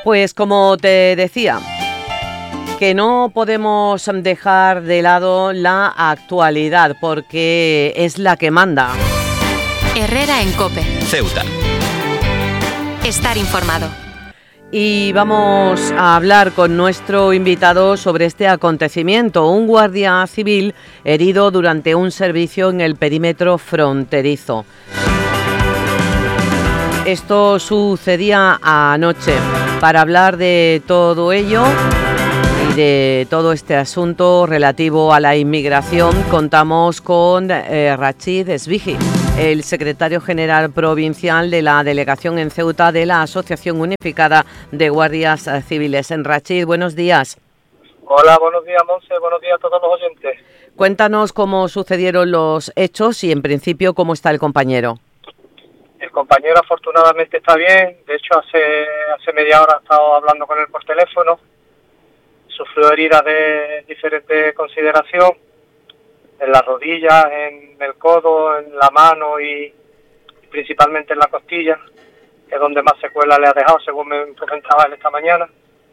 Pues como te decía, que no podemos dejar de lado la actualidad porque es la que manda. Herrera en COPE. Ceuta. Estar informado. Y vamos a hablar con nuestro invitado sobre este acontecimiento. Un guardia civil herido durante un servicio en el perímetro fronterizo. Esto sucedía anoche. Para hablar de todo ello y de todo este asunto relativo a la inmigración, contamos con Rachid Esbigi, el secretario general provincial de la delegación en Ceuta de la Asociación Unificada de Guardias Civiles. Rachid, buenos días. Hola, buenos días, Monse, buenos días a todos los oyentes. Cuéntanos cómo sucedieron los hechos y, en principio, cómo está el compañero. El compañero afortunadamente está bien, de hecho hace media hora he estado hablando con él por teléfono. Sufrió heridas de diferente consideración, en las rodillas, en el codo, en la mano y principalmente en la costilla, que es donde más secuelas le ha dejado, según me comentaba él esta mañana.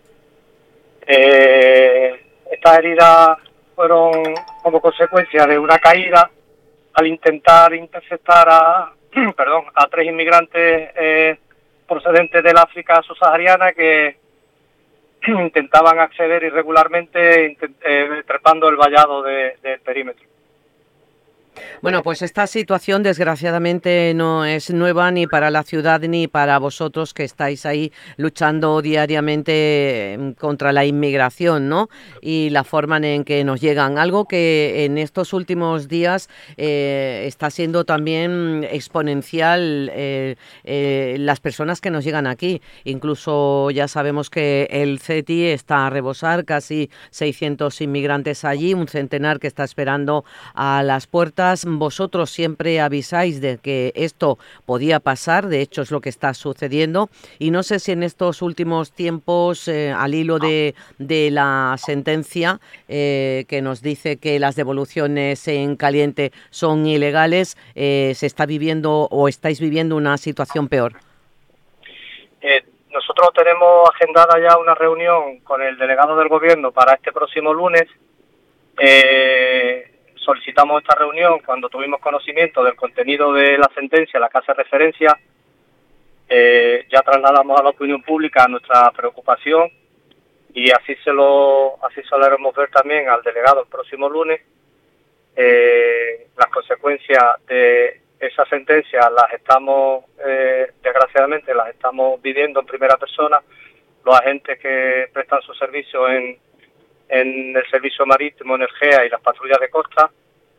Estas heridas fueron como consecuencia de una caída al intentar interceptar a 3 inmigrantes procedentes del África subsahariana que intentaban acceder irregularmente trepando el vallado del perímetro. Bueno, pues esta situación desgraciadamente no es nueva ni para la ciudad ni para vosotros que estáis ahí luchando diariamente contra la inmigración, ¿no? Y la forma en que nos llegan. Algo que en estos últimos días está siendo también exponencial, las personas que nos llegan aquí. Incluso ya sabemos que el CETI está a rebosar, casi 600 inmigrantes allí, un centenar que está esperando a las puertas. Vosotros siempre avisáis de que esto podía pasar, de hecho es lo que está sucediendo, y no sé si en estos últimos tiempos, al hilo de la sentencia que nos dice que las devoluciones en caliente son ilegales, se está viviendo o estáis viviendo una situación peor. Nosotros tenemos agendada ya una reunión con el delegado del gobierno para este próximo lunes. Solicitamos esta reunión cuando tuvimos conocimiento del contenido de la sentencia a la que hace referencia. Ya trasladamos a la opinión pública nuestra preocupación y así se lo haremos ver también al delegado el próximo lunes. Las consecuencias de esa sentencia las estamos, desgraciadamente, las estamos viviendo en primera persona los agentes que prestan su servicio en el servicio marítimo, en el GEA y las patrullas de costa.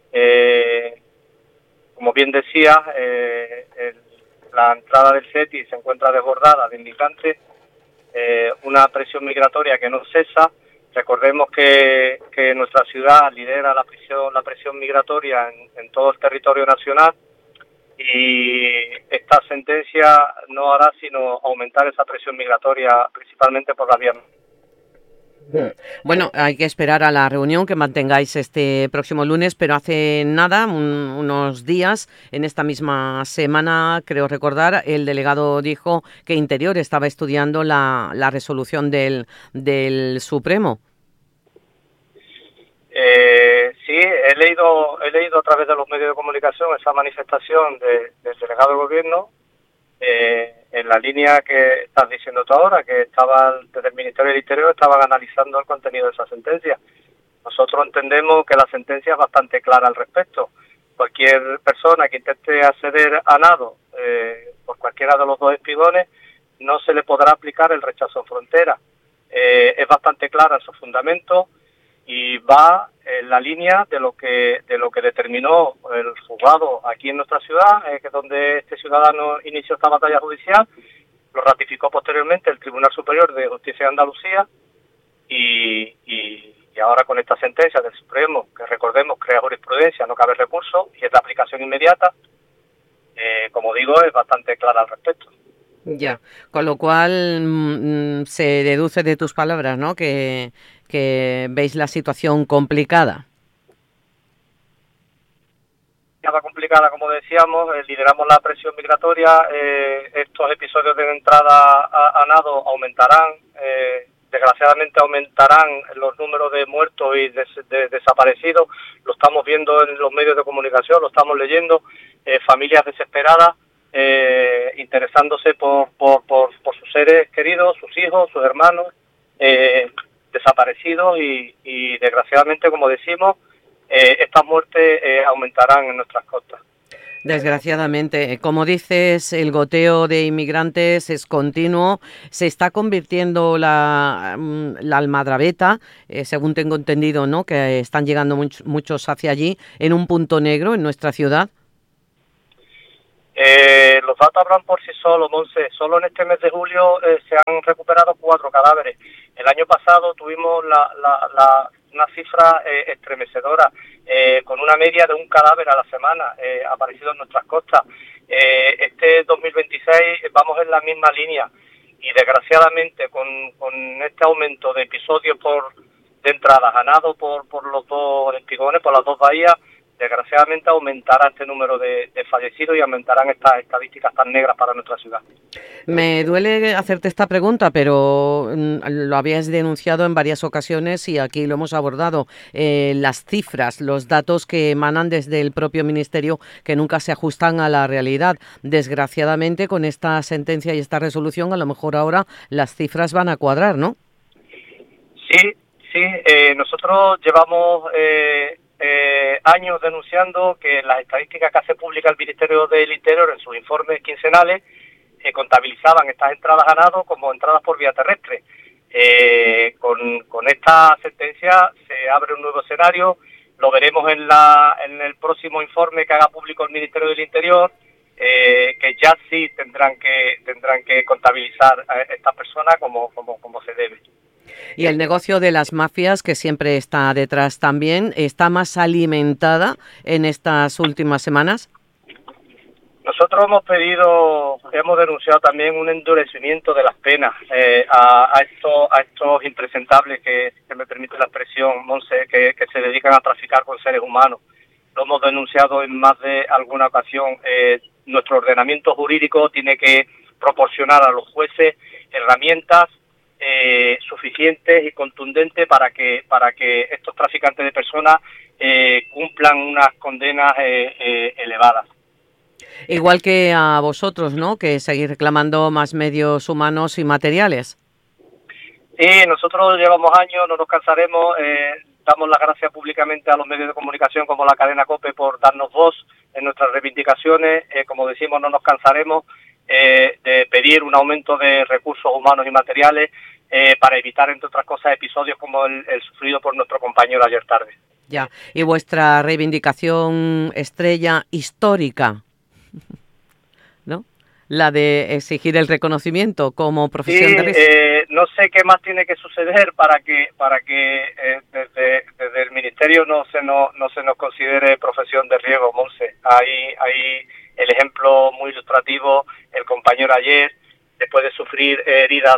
Como bien decía, la entrada del CETI se encuentra desbordada de inmigrantes, una presión migratoria que no cesa. Recordemos que nuestra ciudad lidera la presión migratoria en todo el territorio nacional y esta sentencia no hará sino aumentar esa presión migratoria, principalmente por la vía. Bueno, hay que esperar a la reunión que mantengáis este próximo lunes, pero hace nada, unos días, en esta misma semana, creo recordar, el delegado dijo que Interior estaba estudiando la resolución del Supremo. Sí, he leído a través de los medios de comunicación esa manifestación del delegado del gobierno, en la línea que estás diciendo tú ahora, que desde el Ministerio del Interior estaban analizando el contenido de esa sentencia. Nosotros entendemos que la sentencia es bastante clara al respecto. Cualquier persona que intente acceder a nado por cualquiera de los dos espigones no se le podrá aplicar el rechazo en frontera. Es bastante clara en su fundamento y va en la línea de lo que determinó el juzgado aquí en nuestra ciudad, que es donde este ciudadano inició esta batalla judicial. Lo ratificó posteriormente el Tribunal Superior de Justicia de Andalucía y ahora con esta sentencia del Supremo, que recordemos crea jurisprudencia, no cabe recurso y es de aplicación inmediata, como digo, es bastante clara al respecto. Ya, con lo cual se deduce de tus palabras, ¿no?, que veis la situación complicada. estaba complicada, como decíamos, lideramos la presión migratoria. Estos episodios de entrada a nado aumentarán. Desgraciadamente aumentarán los números de muertos y de desaparecidos. Lo estamos viendo en los medios de comunicación, lo estamos leyendo. Familias desesperadas, interesándose por sus seres queridos, sus hijos, sus hermanos, desaparecidos y desgraciadamente, como decimos, estas muertes aumentarán en nuestras costas. Desgraciadamente, como dices, el goteo de inmigrantes es continuo. Se está convirtiendo la Almadraveta, según tengo entendido, ¿no?, que están llegando muchos hacia allí, en un punto negro en nuestra ciudad. Los datos hablan por sí solos, Monse. Solo en este mes de julio se han recuperado 4 cadáveres. El año pasado tuvimos una cifra estremecedora, con una media de un cadáver a la semana aparecido en nuestras costas. Este 2026 vamos en la misma línea y desgraciadamente con este aumento de episodios de entradas a nado por los dos espigones, por las dos bahías, desgraciadamente aumentará este número de fallecidos y aumentarán estas estadísticas tan negras para nuestra ciudad. Me duele hacerte esta pregunta, pero lo habías denunciado en varias ocasiones y aquí lo hemos abordado. Las cifras, los datos que emanan desde el propio Ministerio, que nunca se ajustan a la realidad. Desgraciadamente, con esta sentencia y esta resolución, a lo mejor ahora las cifras van a cuadrar, ¿no? Sí. Nosotros llevamos años denunciando que las estadísticas que hace pública el Ministerio del Interior en sus informes quincenales contabilizaban estas entradas a nado como entradas por vía terrestre. Con esta sentencia se abre un nuevo escenario, lo veremos en el próximo informe que haga público el Ministerio del Interior, que ya sí tendrán que contabilizar a estas personas como se debe. Y el negocio de las mafias, que siempre está detrás también, ¿está más alimentada en estas últimas semanas? Nosotros hemos denunciado también un endurecimiento de las penas a estos impresentables que me permite la expresión, Monse, que se dedican a traficar con seres humanos. Lo hemos denunciado en más de alguna ocasión. Nuestro ordenamiento jurídico tiene que proporcionar a los jueces herramientas suficientes y contundentes para que estos traficantes de personas cumplan unas condenas elevadas. Igual que a vosotros, ¿no?, que seguís reclamando más medios humanos y materiales. Sí, nosotros llevamos años, no nos cansaremos, damos las gracias públicamente a los medios de comunicación como la cadena COPE por darnos voz en nuestras reivindicaciones. Como decimos, no nos cansaremos de pedir un aumento de recursos humanos y materiales para evitar, entre otras cosas, episodios como el sufrido por nuestro compañero ayer tarde. Ya, y vuestra reivindicación estrella histórica, ¿no?, la de exigir el reconocimiento como profesión de riesgo. No sé qué más tiene que suceder para que desde el Ministerio no se nos considere profesión de riesgo, Monse. Hay el ejemplo muy ilustrativo, el compañero ayer, después de sufrir heridas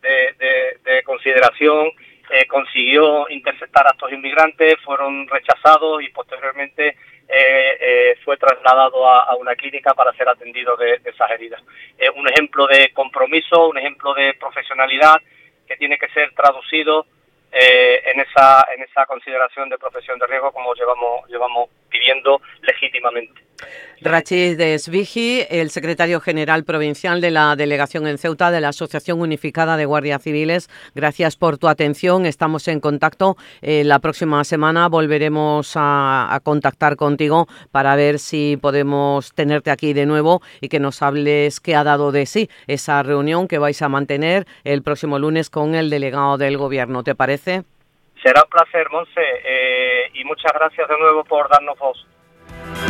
de consideración, consiguió interceptar a estos inmigrantes, fueron rechazados y posteriormente fue trasladado a una clínica para ser atendido de esas heridas. Un ejemplo de compromiso, un ejemplo de profesionalidad que tiene que ser traducido en esa consideración de profesión de riesgo, como llevamos pidiendo legítimamente. Rachid Desvigi, el secretario general provincial de la delegación en Ceuta de la Asociación Unificada de Guardias Civiles, gracias por tu atención. Estamos en contacto. La próxima semana volveremos a contactar contigo para ver si podemos tenerte aquí de nuevo y que nos hables qué ha dado de sí esa reunión que vais a mantener el próximo lunes con el delegado del Gobierno. ¿Te parece? Será un placer, Monse, y muchas gracias de nuevo por darnos voz.